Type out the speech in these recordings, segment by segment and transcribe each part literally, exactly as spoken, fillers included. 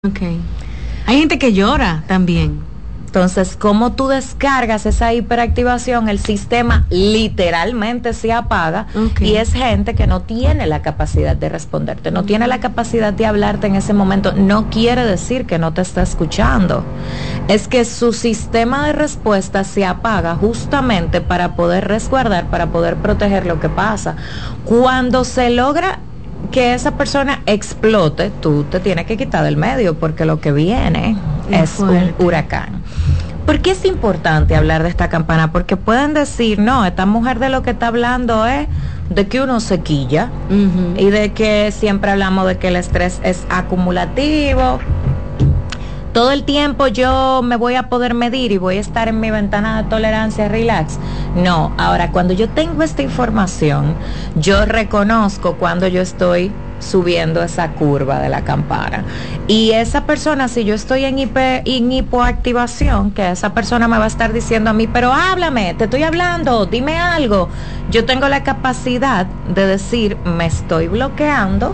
Okay. Hay gente que llora también. Entonces, como tú descargas esa hiperactivación, el sistema literalmente se apaga. Okay. Y es gente que no tiene la capacidad de responderte, no tiene la capacidad de hablarte en ese momento. No quiere decir que no te está escuchando. Es que su sistema de respuesta se apaga justamente para poder resguardar, para poder proteger lo que pasa. Cuando se logra que esa persona explote, tú te tienes que quitar del medio, porque lo que viene es, es un huracán. ¿Por qué es importante hablar de esta campana? Porque pueden decir, no, esta mujer de lo que está hablando es de que uno se quilla, uh-huh. y de que siempre hablamos de que el estrés es acumulativo. Todo el tiempo yo me voy a poder medir y voy a estar en mi ventana de tolerancia relax. No, ahora cuando yo tengo esta información, yo reconozco cuando yo estoy subiendo esa curva de la campana. Y esa persona, si yo estoy en, hiper, en hipoactivación, que esa persona me va a estar diciendo a mí, pero háblame, te estoy hablando, dime algo. Yo tengo la capacidad de decir, me estoy bloqueando,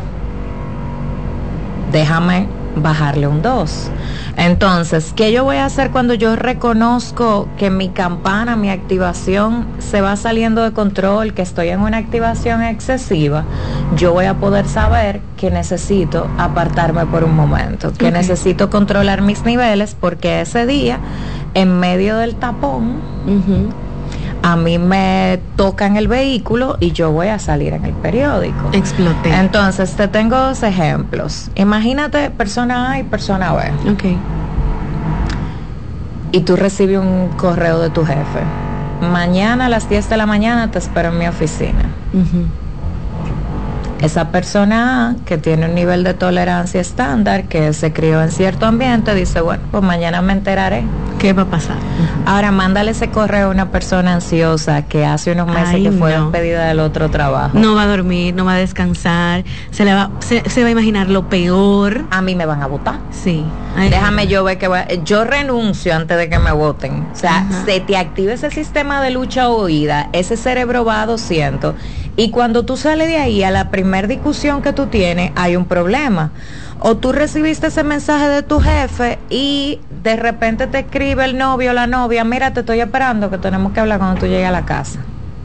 déjame bajarle un dos. Entonces, ¿qué yo voy a hacer cuando yo reconozco que mi campana, mi activación se va saliendo de control, que estoy en una activación excesiva? Yo voy a poder saber que necesito apartarme por un momento, que okay. necesito controlar mis niveles, porque ese día, en medio del tapón, uh-huh. a mí me tocan el vehículo y yo voy a salir en el periódico. Exploté. Entonces, te tengo dos ejemplos. Imagínate persona A y persona B. Ok. Y tú recibes un correo de tu jefe. Mañana a las diez de la mañana te espero en mi oficina. Uh-huh. Esa persona A, que tiene un nivel de tolerancia estándar, que se crió en cierto ambiente, dice, bueno, pues mañana me enteraré. ¿Qué va a pasar? Uh-huh. Ahora, mándale ese correo a una persona ansiosa que hace unos meses Ay, que fue no. despedida del otro trabajo. No va a dormir, no va a descansar, se le va, se, se va a imaginar lo peor. A mí me van a votar. Sí. Ay, Déjame no. yo ver que va, yo renuncio antes de que me voten. O sea, uh-huh. se te activa ese sistema de lucha o huida, ese cerebro va a doscientos. Y cuando tú sales de ahí, a la primer discusión que tú tienes, hay un problema. O tú recibiste ese mensaje de tu jefe y de repente te escribe el novio o la novia, mira, te estoy esperando que tenemos que hablar cuando tú llegues a la casa.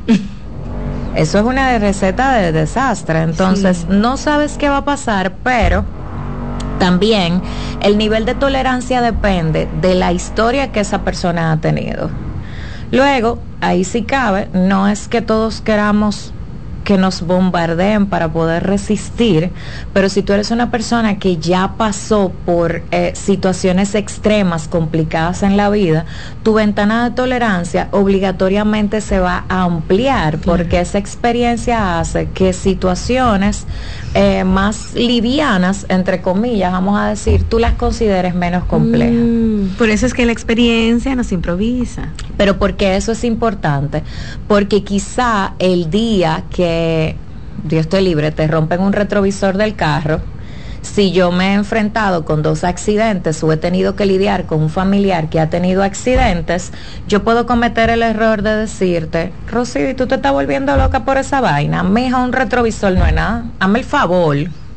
Eso es una receta de desastre. Entonces, sí. no sabes qué va a pasar, pero también el nivel de tolerancia depende de la historia que esa persona ha tenido. Luego, ahí sí cabe, no es que todos queramos que nos bombardeen para poder resistir, pero si tú eres una persona que ya pasó por eh, situaciones extremas, complicadas en la vida, tu ventana de tolerancia obligatoriamente se va a ampliar, porque esa experiencia hace que situaciones eh, más livianas, entre comillas, vamos a decir, tú las consideres menos complejas. Mm, por eso es que la experiencia nos improvisa. Pero porque eso es importante, porque quizá el día que Dios te libre, te rompen un retrovisor del carro, si yo me he enfrentado con dos accidentes o he tenido que lidiar con un familiar que ha tenido accidentes, yo puedo cometer el error de decirte, Rosy, tú te estás volviendo loca por esa vaina, mija, un retrovisor no es nada, hazme el favor.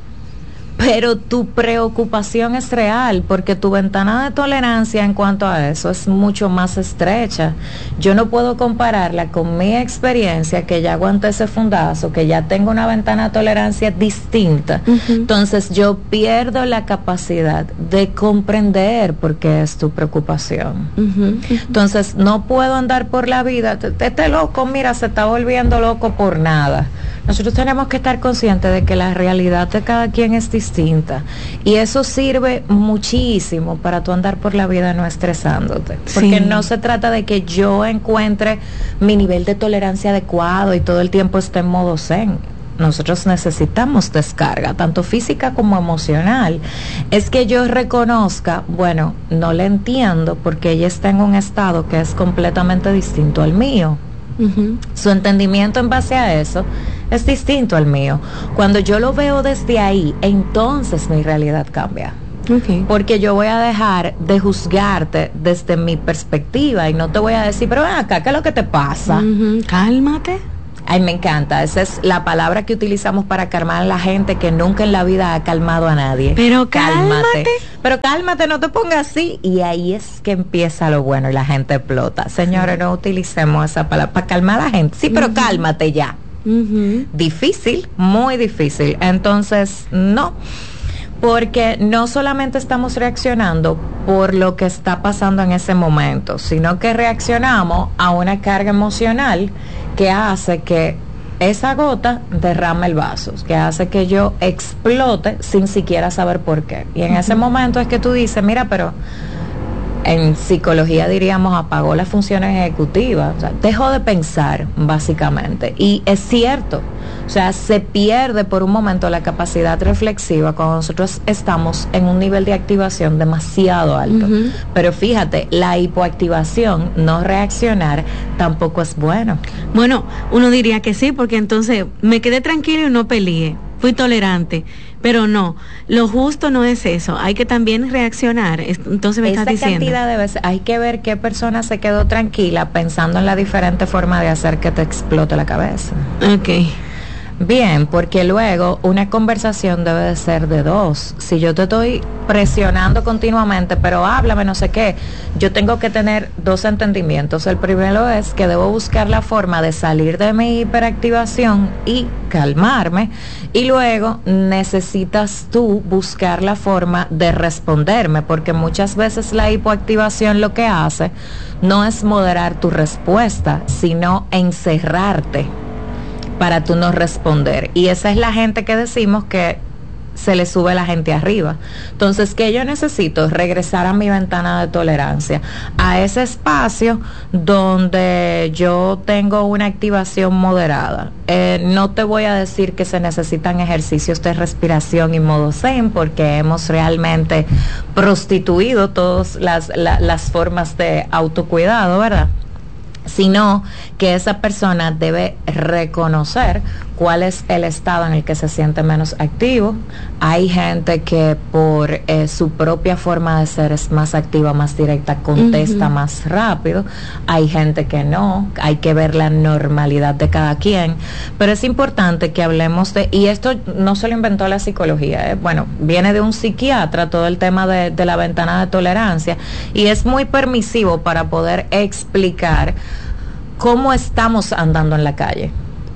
Pero tu preocupación es real, porque tu ventana de tolerancia en cuanto a eso es mucho más estrecha. Yo no puedo compararla con mi experiencia, que ya aguanté ese fundazo, que ya tengo una ventana de tolerancia distinta. Uh-huh. Entonces yo pierdo la capacidad de comprender por qué es tu preocupación. Uh-huh. Uh-huh. Entonces no puedo andar por la vida, este loco, mira, se está volviendo loco por nada. Nosotros tenemos que estar conscientes de que la realidad de cada quien es distinta, y eso sirve muchísimo para tú andar por la vida no estresándote, porque sí. no se trata de que yo encuentre mi nivel de tolerancia adecuado y todo el tiempo esté en modo zen. Nosotros necesitamos descarga, tanto física como emocional. Es que yo reconozca, bueno, no le entiendo porque ella está en un estado que es completamente distinto al mío. Uh-huh. Su entendimiento en base a eso es distinto al mío. Cuando yo lo veo desde ahí, entonces mi realidad cambia. Okay. Porque yo voy a dejar de juzgarte desde mi perspectiva y no te voy a decir, pero ven acá, ¿qué es lo que te pasa? Uh-huh. Cálmate. Ay, me encanta. Esa es la palabra que utilizamos para calmar a la gente que nunca en la vida ha calmado a nadie. Pero cálmate. Pero cálmate, no te pongas así. Y ahí es que empieza lo bueno y la gente explota. Señores, sí. No utilicemos esa palabra para calmar a la gente. Sí, pero uh-huh. Cálmate ya. Uh-huh. Difícil, muy difícil. Entonces, no. Porque no solamente estamos reaccionando por lo que está pasando en ese momento, sino que reaccionamos a una carga emocional que hace que esa gota derrame el vaso, que hace que yo explote sin siquiera saber por qué. Y en uh-huh. ese momento es que tú dices, mira, pero en psicología diríamos apagó las funciones ejecutivas, o sea, dejó de pensar básicamente. Y es cierto, o sea, se pierde por un momento la capacidad reflexiva cuando nosotros estamos en un nivel de activación demasiado alto. Uh-huh. Pero fíjate, la hipoactivación, no reaccionar, tampoco es bueno. Bueno, uno diría que sí, porque entonces me quedé tranquilo y no peleé, fui tolerante. Pero no, lo justo no es eso, hay que también reaccionar. Entonces me estás diciendo. Esa cantidad de veces, hay que ver qué persona se quedó tranquila pensando en la diferente forma de hacer que te explote la cabeza. Ok. Bien, porque luego una conversación debe de ser de dos. Si yo te estoy presionando continuamente, pero háblame, no sé qué, yo tengo que tener dos entendimientos. El primero es que debo buscar la forma de salir de mi hiperactivación y calmarme. Y luego necesitas tú buscar la forma de responderme, porque muchas veces la hipoactivación lo que hace no es moderar tu respuesta, sino encerrarte para tú no responder. Y esa es la gente que decimos que se le sube la gente arriba. Entonces, ¿qué yo necesito? Regresar a mi ventana de tolerancia, a ese espacio donde yo tengo una activación moderada. Eh, no te voy a decir que se necesitan ejercicios de respiración y modo zen, porque hemos realmente prostituido todas las, la, las formas de autocuidado, ¿verdad? Sino que esa persona debe reconocer cuál es el estado en el que se siente menos activo. Hay gente que por eh, su propia forma de ser es más activa, más directa, contesta uh-huh. más rápido. Hay gente que no, hay que ver la normalidad de cada quien. Pero es importante que hablemos de, y esto no se lo inventó la psicología, ¿eh? Bueno, viene de un psiquiatra todo el tema de, de la ventana de tolerancia, y es muy permisivo para poder explicar cómo estamos andando en la calle.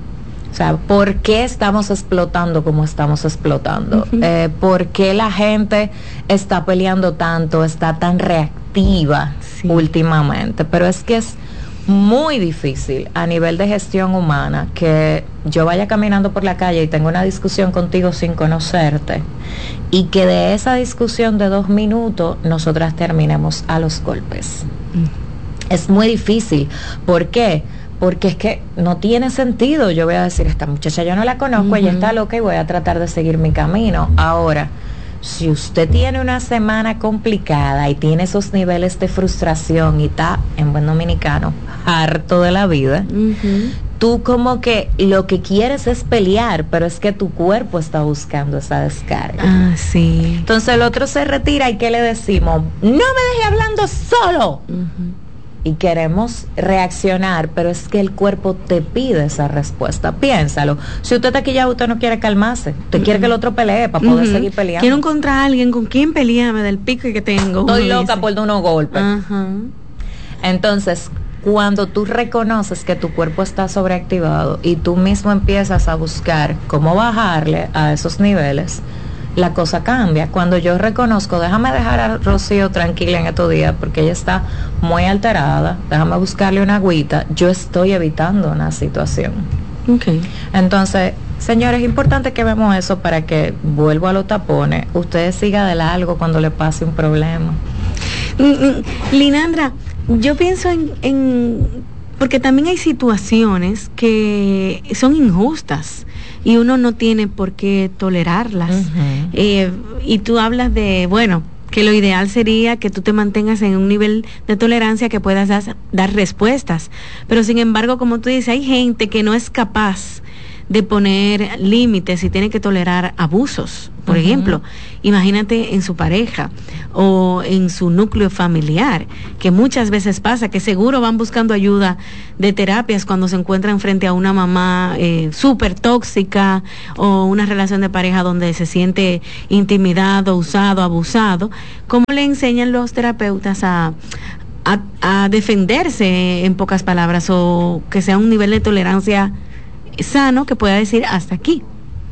O sea, ¿por qué estamos explotando como estamos explotando? Uh-huh. Eh, ¿Por qué la gente está peleando tanto, está tan reactiva sí. últimamente? Pero es que es muy difícil a nivel de gestión humana que yo vaya caminando por la calle y tenga una discusión contigo sin conocerte, y que de esa discusión de dos minutos nosotras terminemos a los golpes. Uh-huh. Es muy difícil. ¿Por qué? Porque es que no tiene sentido. Yo voy a decir, esta muchacha yo no la conozco, uh-huh. ella está loca y voy a tratar de seguir mi camino. Ahora, si usted tiene una semana complicada y tiene esos niveles de frustración y está, en buen dominicano, harto de la vida, uh-huh. tú como que lo que quieres es pelear, pero es que tu cuerpo está buscando esa descarga. Ah, sí. Entonces el otro se retira y ¿qué le decimos? No me deje hablando solo. Uh-huh. Y queremos reaccionar, pero es que el cuerpo te pide esa respuesta. Piénsalo. Si usted está aquí ya, usted no quiere calmarse. Usted uh-huh. quiere que el otro pelee para poder uh-huh. seguir peleando. Quiero encontrar a alguien con quien pelearme del pico que tengo. Estoy loca dice. por dar unos golpes. Uh-huh. Entonces, cuando tú reconoces que tu cuerpo está sobreactivado y tú mismo empiezas a buscar cómo bajarle a esos niveles, la cosa cambia. Cuando yo reconozco, déjame dejar a Rocío tranquila en estos días porque ella está muy alterada, déjame buscarle una agüita, yo estoy evitando una situación. Okay. Entonces, señores, es importante que vemos eso para que, vuelvo a los tapones, usted siga de largo cuando le pase un problema. Linandra, yo pienso en, en porque también hay situaciones que son injustas y uno no tiene por qué tolerarlas. Uh-huh. Eh, y tú hablas de, bueno, que lo ideal sería que tú te mantengas en un nivel de tolerancia que puedas dar, dar respuestas. Pero sin embargo, como tú dices, hay gente que no es capaz de poner límites y tiene que tolerar abusos. Por uh-huh. ejemplo, imagínate en su pareja o en su núcleo familiar, que muchas veces pasa que seguro van buscando ayuda de terapias cuando se encuentran frente a una mamá eh, súper tóxica o una relación de pareja donde se siente intimidado, usado, abusado. ¿Cómo le enseñan los terapeutas a, a, a defenderse, en pocas palabras, o que sea un nivel de tolerancia sano que pueda decir hasta aquí?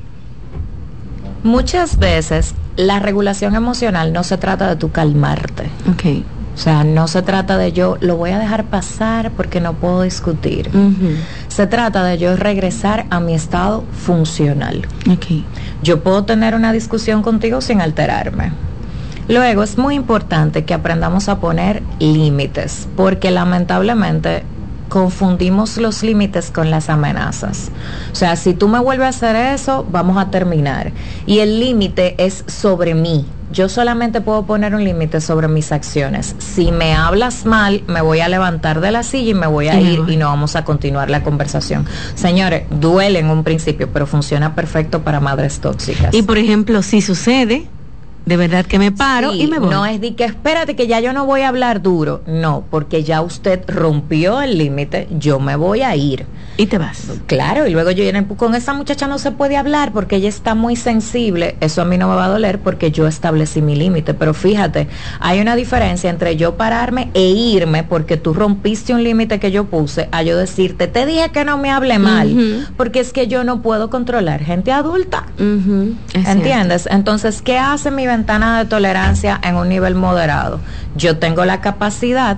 Muchas veces la regulación emocional no se trata de tu calmarte. Okay. O sea, no se trata de yo lo voy a dejar pasar porque no puedo discutir. Uh-huh. Se trata de yo regresar a mi estado funcional. Okay. Yo puedo tener una discusión contigo sin alterarme. Luego es muy importante que aprendamos a poner límites, porque lamentablemente confundimos los límites con las amenazas. O sea, si tú me vuelves a hacer eso, vamos a terminar. Y el límite es sobre mí. Yo solamente puedo poner un límite sobre mis acciones. Si me hablas mal, me voy a levantar de la silla y me voy a ir y no vamos a continuar la conversación. Señores, duele en un principio, pero funciona perfecto para madres tóxicas. Y por ejemplo, si sucede, de verdad que me paro sí, y me voy. No es de que espérate que ya yo no voy a hablar duro. No, porque ya usted rompió el límite, yo me voy a ir. Y te vas. Claro, y luego yo con esa muchacha no se puede hablar porque ella está muy sensible. Eso a mí no me va a doler porque yo establecí mi límite. Pero fíjate, hay una diferencia entre yo pararme e irme porque tú rompiste un límite que yo puse, a yo decirte, te dije que no me hable mal, uh-huh. porque es que yo no puedo controlar gente adulta. Uh-huh. ¿Entiendes? Cierto. Entonces, ¿qué hace mi ventana de tolerancia en un nivel moderado? Yo tengo la capacidad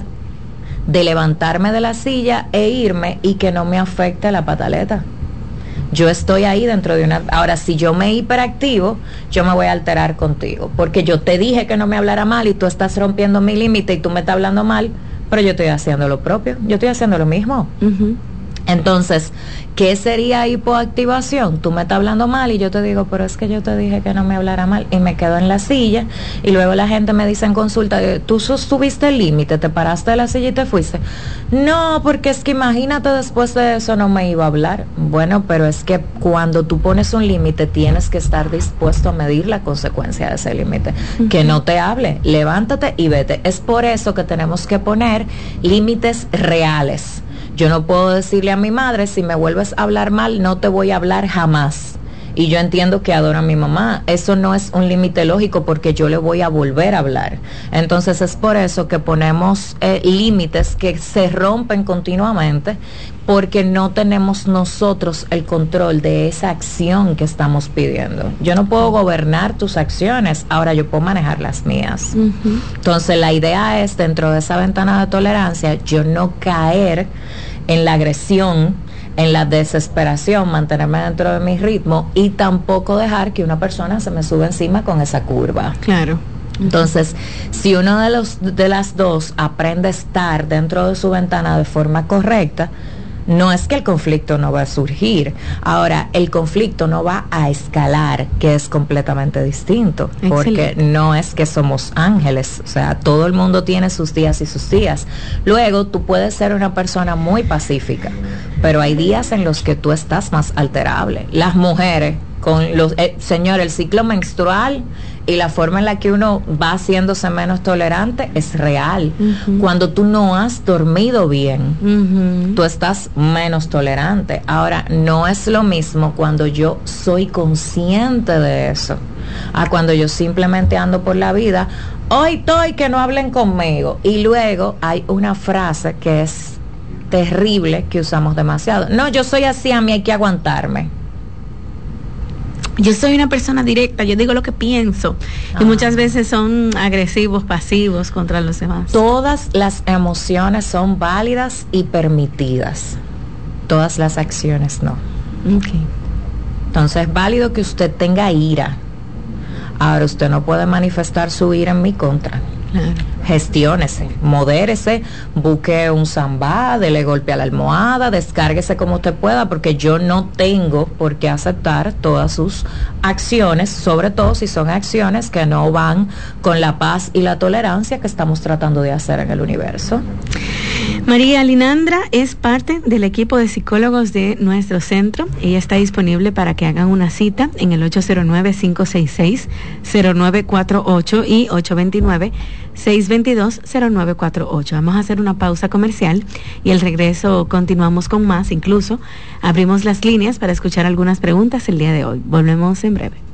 de levantarme de la silla e irme y que no me afecte la pataleta. Yo estoy ahí dentro de una... Ahora, si yo me hiperactivo, yo me voy a alterar contigo, porque yo te dije que no me hablara mal y tú estás rompiendo mi límite y tú me estás hablando mal, pero yo estoy haciendo lo propio, yo estoy haciendo lo mismo. Uh-huh. Entonces, ¿qué sería hipoactivación? Tú me estás hablando mal y yo te digo, pero es que yo te dije que no me hablara mal y me quedo en la silla y luego la gente me dice en consulta, ¿tú sostuviste el límite? ¿Te paraste de la silla y te fuiste? No, porque es que imagínate después de eso no me iba a hablar. Bueno, pero es que cuando tú pones un límite tienes que estar dispuesto a medir la consecuencia de ese límite. Uh-huh. Que no te hable, levántate y vete. Es por eso que tenemos que poner límites reales. Yo no puedo decirle a mi madre, si me vuelves a hablar mal, no te voy a hablar jamás. Y yo entiendo que adoro a mi mamá. Eso no es un límite lógico porque yo le voy a volver a hablar. Entonces es por eso que ponemos eh, límites que se rompen continuamente porque no tenemos nosotros el control de esa acción que estamos pidiendo. Yo no puedo gobernar tus acciones, ahora yo puedo manejar las mías. Uh-huh. Entonces la idea es, dentro de esa ventana de tolerancia, yo no caer en la agresión, en la desesperación, mantenerme dentro de mi ritmo y tampoco dejar que una persona se me suba encima con esa curva. Claro. Entonces, si uno de los de las dos aprende a estar dentro de su ventana de forma correcta, no es que el conflicto no va a surgir. Ahora, el conflicto no va a escalar, que es completamente distinto. Excelente. Porque no es que somos ángeles. O sea, todo el mundo tiene sus días y sus días. Luego, tú puedes ser una persona muy pacífica, pero hay días en los que tú estás más alterable. Las mujeres, con los eh, señor, el ciclo menstrual y la forma en la que uno va haciéndose menos tolerante es real. Uh-huh. Cuando tú no has dormido bien, uh-huh. tú estás menos tolerante. Ahora, no es lo mismo cuando yo soy consciente de eso, a cuando yo simplemente ando por la vida, hoy estoy que no hablen conmigo. Y luego hay una frase que es terrible que usamos demasiado. No, yo soy así, a mí hay que aguantarme. Yo soy una persona directa, yo digo lo que pienso. Ajá. Y muchas veces son agresivos, pasivos contra los demás. Todas las emociones son válidas y permitidas. Todas las acciones no. Okay. Entonces es válido que usted tenga ira. Ahora usted no puede manifestar su ira en mi contra. Claro. Gestiónese, modérese, busque un sambá, dele golpe a la almohada, descárguese como usted pueda, porque yo no tengo por qué aceptar todas sus acciones, sobre todo si son acciones que no van con la paz y la tolerancia que estamos tratando de hacer en el universo. María Linandra es parte del equipo de psicólogos de nuestro centro. Ella está disponible para que hagan una cita en el ocho cero nueve, cinco seis seis, cero nueve cuatro ocho y ocho dos nueve, seis dos dos, cero nueve cuatro ocho. Vamos a hacer una pausa comercial y al regreso continuamos con más. Incluso abrimos las líneas para escuchar algunas preguntas el día de hoy. Volvemos en breve.